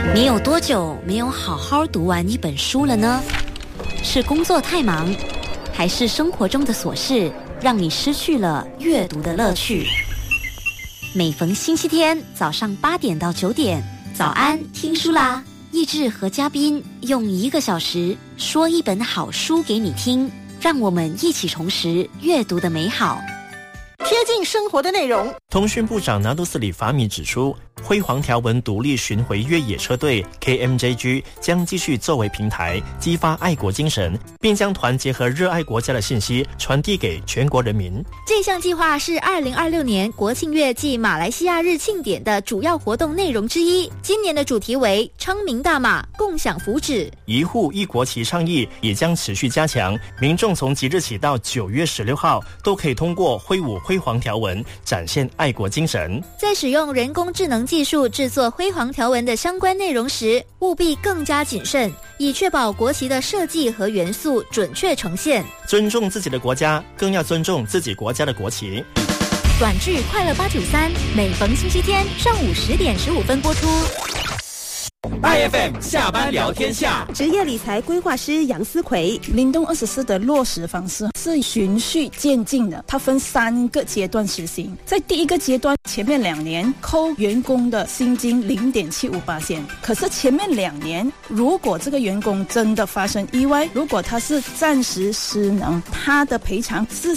你有多久没有好好读完一本书了呢？是工作太忙，还是生活中的琐事让你失去了阅读的乐趣？每逢星期天早上8点到9点，早安听书啦！益智和嘉宾用1个小时说一本好书给你听，让我们一起重拾阅读的美好。 贴近生活的内容。 通讯部长拿督斯里法米指出，辉煌条纹独立巡回越野车队 KMJG 将继续作为平台，激发爱国精神，并将团结和热爱国家的信息传递给全国人民。 这项计划是2026年国庆月暨马来西亚日庆典的主要活动内容之一。今年的主题为昌明大马，共享福祉。 一户一国旗倡议也将持续加强，民众从即日起到9月16号都可以通过挥舞辉煌条纹展现爱国精神。 在使用人工智能技术制作辉煌条纹的相关内容时，务必更加谨慎，以确保国旗的设计和元素准确呈现。 尊重自己的国家，更要尊重自己国家的国旗。 短剧快乐893，每逢星期天上午10点15分播出。 IFM 下班聊天下， 职业理财规划师杨思奎。 林东24的落实方式是循序渐进的，它分3个阶段实行。在第一个阶段，前面2年扣员工的薪金0.75%，可是前面2年，如果这个员工真的发生意外，如果他是暂时失能，他的赔偿是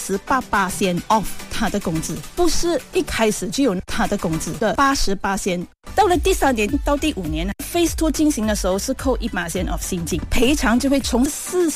48% off 他的工资，不是一开始就有他的工资的80%。到了第3年到第5年 Phase 2进行的时候是扣1% of 薪金，赔偿就会从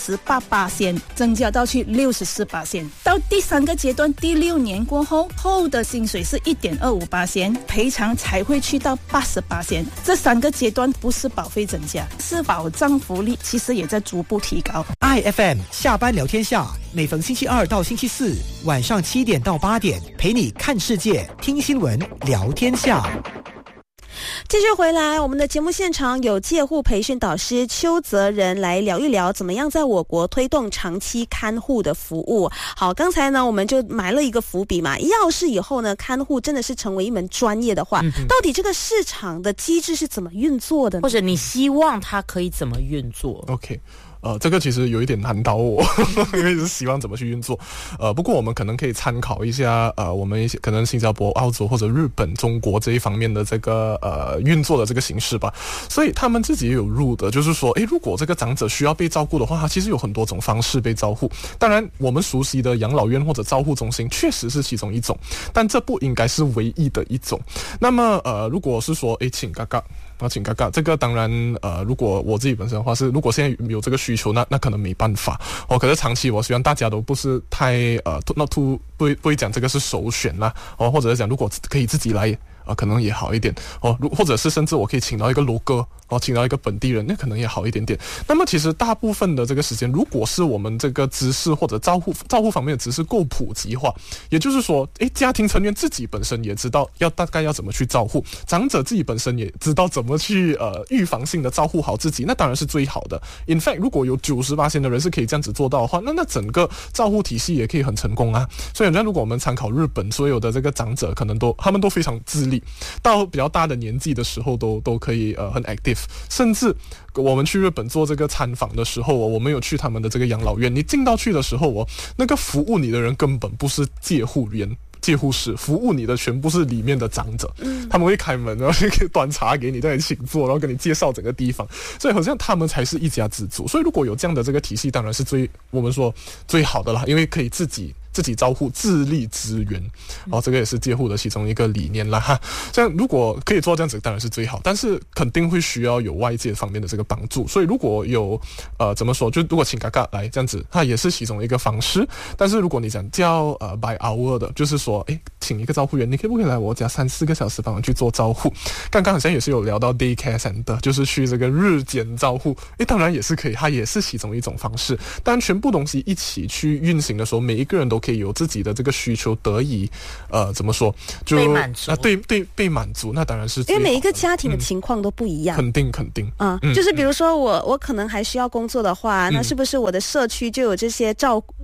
48% 增加到去64%。到第3个阶段第6年过后，后的薪水是1.25%，赔偿才会去到80%。这3个阶段不是保费增加，是保障福利其实也在逐步提高。 IFM 下班聊天下，每逢星期2到星期4晚上7点到8点，陪你看世界，听新闻，聊天下。 继续回来，我们的节目现场有介护培训导师邱泽仁来聊一聊怎么样在我国推动长期看护的服务。好，刚才呢我们就埋了一个伏笔嘛，要是以后呢看护真的是成为一门专业的话，到底这个市场的机制是怎么运作的呢？ 或者你希望它可以怎么运作？ OK，这个其实有一点难倒我，因为是希望怎么去运作。不过我们可能可以参考一下我们一些可能新加坡、澳洲或者日本、中国这一方面的这个运作的这个形式吧。所以他们自己也有入的，就是说，如果这个长者需要被照顾的话，他其实有很多种方式被照顾。当然，我们熟悉的养老院或者照护中心确实是其中一种，但这不应该是唯一的一种。那么如果是说，请嘎嘎。请嘎嘎，这个当然如果我自己本身的话是，如果现在有这个需求，那可能没办法可是长期我希望大家都不是太不会讲这个是首选啦或者是讲如果可以自己来可能也好一点或者是甚至我可以请到一个local请到一个本地人，那可能也好一点点。那么其实大部分的这个时间，如果是我们这个知识或者照护方面的知识够普及化，也就是说家庭成员自己本身也知道大概要怎么去照护，长者自己本身也知道怎么去预防性的照护好自己，那当然是最好的。 In fact 如果有 90% 的人是可以这样子做到的话，那整个照护体系也可以很成功啊。所以如果我们参考日本，所有的这个长者可能他们都非常自立，到比较大的年纪的时候都可以很 active。甚至我们去日本做这个参访的时候我们有去他们的这个养老院，你进到去的时候那个服务你的人根本不是介护员介护室，服务你的全部是里面的长者，他们会开门，然后端茶给你，在你请坐，然后跟你介绍整个地方，所以好像他们才是一家之主。所以如果有这样的这个体系，当然是我们说最好的啦，因为可以自己照护，自立支援这个也是介护的其中一个理念啦哈。这样如果可以做这样子当然是最好，但是肯定会需要有外界方面的这个帮助。所以如果有怎么说，就如果请嘎嘎来这样子，它也是其中一个方式。但是如果你想叫by hour 的，就是说请一个照护员，你可不可以来我家3-4个小时帮我去做照护？刚刚好像也是有聊到 daycare center， 就是去这个日间照护，当然也是可以，它也是其中一种方式。但全部东西一起去运行的时候，每一个人都可以有自己的这个需求得以怎么说，就被满足被满足，那当然是最好的。 因为每一个家庭的情况都不一样， 肯定就是比如说我可能还需要工作的话，那是不是我的社区就有这些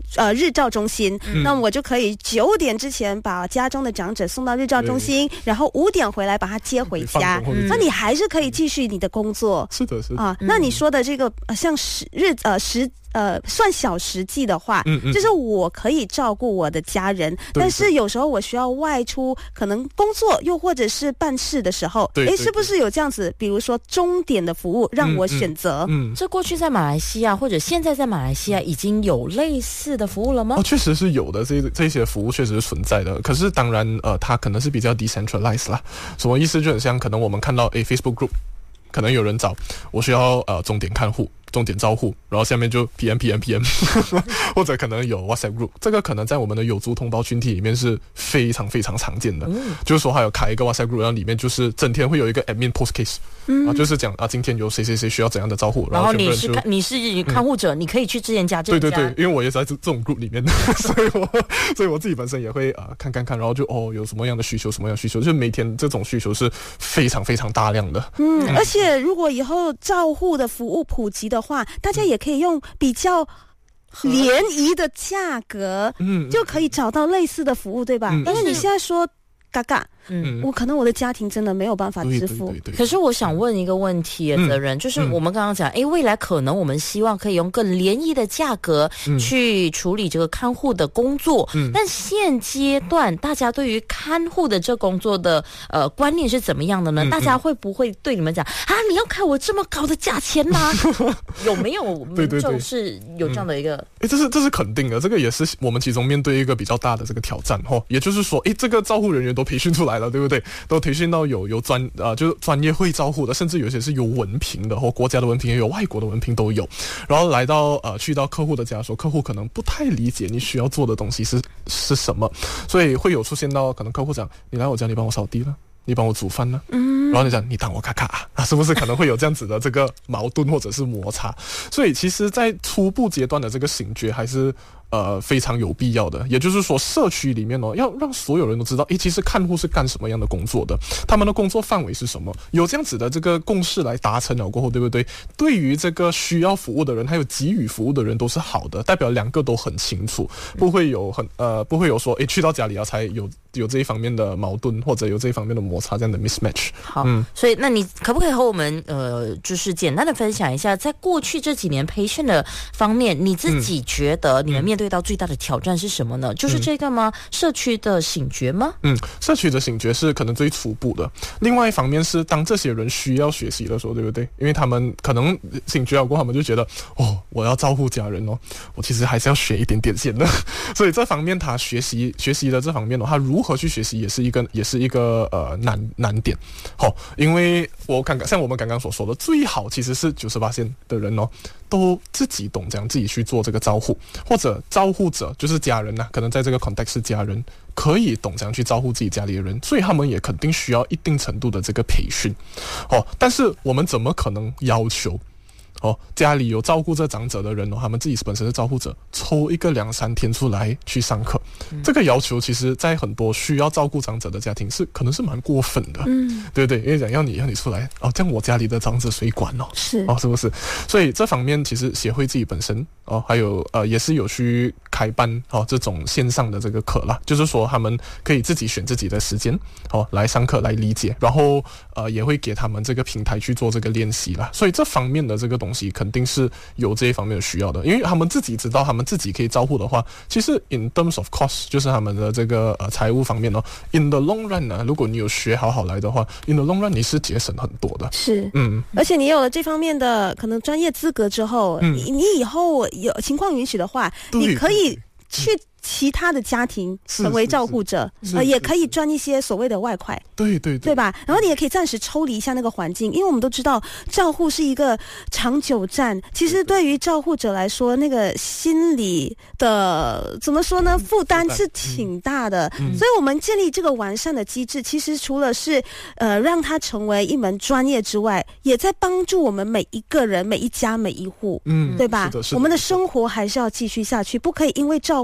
日照中心，那我就可以9点之前把家中的长者送到日照中心，然后5点回来把他接回家。那你还是可以继续你的工作。 是的，是的啊。那你说的这个像算小时计的话，就是我可以照顾我的家人，但是有时候我需要外出，可能工作又或者是办事的时候，是不是有这样子，比如说钟点的服务让我选择？ 这过去在马来西亚或者现在在马来西亚已经有类似的服务了吗？ 确实是有的，这些服务确实是存在的。可是当然，它可能是比较 decentralized 啦。什么意思？就很像可能我们看到Facebook group， 可能有人找我需要钟点看护。重点招呼，然后下面就 PM 或者可能有 WhatsApp group， 这个可能在我们的有族同胞群体里面是非常非常常见的。就是说还有开一个 WhatsApp group， 然后里面就是整天会有一个 admin post case，就是讲今天有谁谁谁需要怎样的招呼， 然后你是看护者，你可以去支援家政。 对，因为我也在这种 group 里面，所以我自己本身也会看，然后就有什么样的需求，什么样的需求，就是每天这种需求是非常非常大量的。 而且如果以后照护的服务普及的话，大家也可以用比较廉宜的价格，就可以找到类似的服务，对吧？但是你现在说嘎嘎，我可能我的家庭真的没有办法支付。 对。 可是我想问一个问题，责任就是我们刚刚讲，未来可能我们希望可以用更廉宜的价格去处理这个看护的工作，但现阶段大家对于看护的这工作的观念是怎么样的呢？大家会不会对你们讲你要开我这么高的价钱吗？有没有民众是有这样的一个？ 这是肯定的，这个也是我们其中面对一个比较大的这个挑战也就是说，这个照护人员都培训出来了，对不对？都培训到有就是专业会照护的，甚至有些是有文凭的，或国家的文凭也有，外国的文凭都有。然后来到去到客户的家的时候，客户可能不太理解你需要做的东西是什么，所以会有出现到可能客户讲，你来我家，你帮我扫地了，你帮我煮饭呢，然后你讲你当我卡卡是不是可能会有这样子的这个矛盾或者是摩擦？所以其实在初步阶段的这个醒觉还是非常有必要的。也就是说，社区里面要让所有人都知道，其实看护是干什么样的工作的，他们的工作范围是什么，有这样子的这个共识来达成了过后，对不对？对于这个需要服务的人还有给予服务的人都是好的，代表两个都很清楚，不会有说去到家里才有这一方面的矛盾，或者有这一方面的摩擦，这样的 mismatch。 好，所以那你可不可以和我们就是简单的分享一下，在过去这几年培训的方面，你自己觉得你们面对到最大的挑战是什么呢？就是这个吗？社区的醒觉吗？ 社区的醒觉是可能最初步的。另外一方面是当这些人需要学习的时候，对不对？因为他们可能醒觉了过后，他们就觉得我要照顾家人我其实还是要学一点点先的。所以这方面他学习的这方面他如何去学习也是一个难点。因为像我们刚刚所说的，最好其实是98%的人都自己懂这样自己去做这个照护，或者照护者就是家人可能在这个 context 是家人可以懂这样去照顾自己家里的人，所以他们也肯定需要一定程度的这个培训。但是我们怎么可能要求家里有照顾这长者的人他们自己本身是照顾者，抽一个2-3天出来去上课，这个要求其实在很多需要照顾长者的家庭可能是蛮过分的，对不对？因为讲要你出来这样我家里的长者谁管是不是？所以这方面其实协会自己本身还有也是有去开办这种线上的这个课啦，就是说他们可以自己选自己的时间来上课来理解，然后也会给他们这个平台去做这个练习啦。所以这方面的这个东西肯定是有这一方面的需要的，因为他们自己知道他们自己可以照顾的话，其实 in terms of cost 就是他们的这个财务方面in the long run 如果你有学好来的话 in the long run 你是节省很多的。 是而且你有了这方面的可能专业资格之后，你以后有情况允许的话，你可以去其他的家庭成为照顾者，也可以赚一些所谓的外快，对吧？然后你也可以暂时抽离一下那个环境，因为我们都知道照护是一个长久战，其实对于照护者来说，那个心理的怎么说呢，负担是挺大的。所以我们建立这个完善的机制，其实除了是让它成为一门专业之外，也在帮助我们每一个人、每一家、每一户，对吧？我们的生活还是要继续下去，不可以因为照护而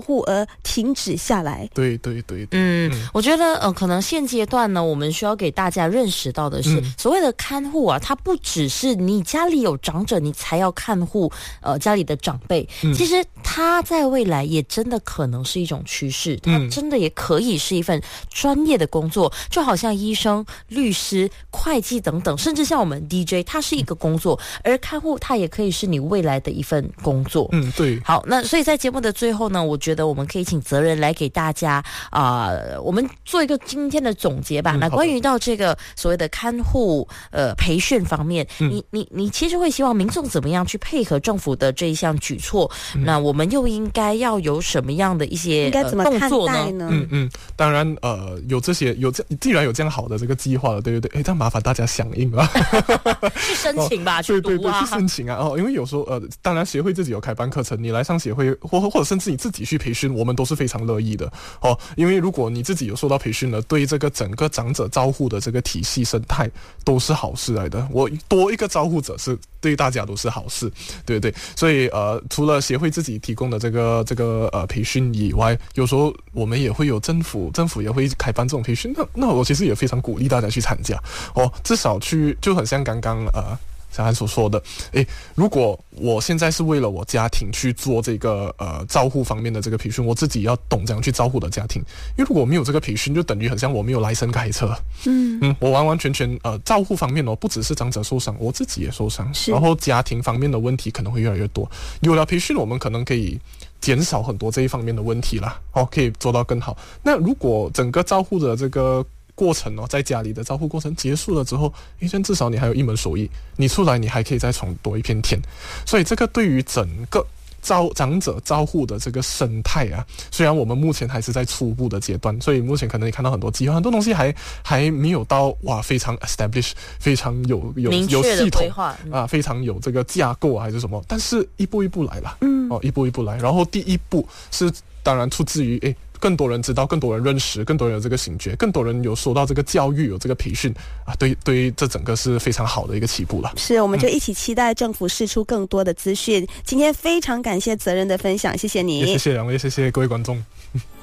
停止下来。 对， 我觉得可能现阶段呢，我们需要给大家认识到的是，所谓的看护啊，它不只是你家里有长者你才要看护家里的长辈，其实它在未来也真的可能是一种趋势，它真的也可以是一份专业的工作，就好像医生、律师、会计等等，甚至像我们 DJ， 它是一个工作，而看护它也可以是你未来的一份工作。 对。 好，那所以在节目的最后呢，我觉得我们可以请责任来给大家我们做一个今天的总结吧。那关于到这个所谓的看护培训方面，你其实会希望民众怎么样去配合政府的这一项举措？那我们又应该要有什么样的一些应该怎么看待呢？ 当然既然有这样好的这个计划了，对，这样麻烦大家响应啊， 去申请吧，去读啊， 去申请啊。因为有时候当然协会自己有开办课程，你来上协会或者甚至你自己去培训，我们都是非常乐意的因为如果你自己有受到培训了，对这个整个长者照护的这个体系生态都是好事来的。我多一个照护者是对大家都是好事，对不对？所以除了协会自己提供的这个培训以外，有时候我们也会有政府也会开办这种培训，那我其实也非常鼓励大家去参加至少去就很像刚刚小涵所说的，如果我现在是为了我家庭去做这个照护方面的这个培训，我自己要懂怎样去照护的家庭，因为如果没有这个培训，就等于很像我没有来生开车。我完完全全照护方面不只是长者受伤，我自己也受伤，然后家庭方面的问题可能会越来越多。有了培训，我们可能可以减少很多这一方面的问题啦，可以做到更好。那如果整个照护的这个过程在家里的照护过程结束了之后，至少你还有一门手艺，你出来你还可以再闯多一片天。所以这个对于整个长者照护的这个生态啊，虽然我们目前还是在初步的阶段，所以目前可能你看到很多计划，很多东西还没有到非常 establish， 非常有系统非常有这个架构还是什么，但是一步一步来了，一步一步来。然后第一步是当然出自于更多人知道，更多人认识，更多人有这个醒觉，更多人有受到这个教育，有这个培训对这整个是非常好的一个起步了。 是，我们就一起期待政府释出更多的资讯。今天非常感谢责任的分享，谢谢你， 也谢谢两位，谢谢各位观众。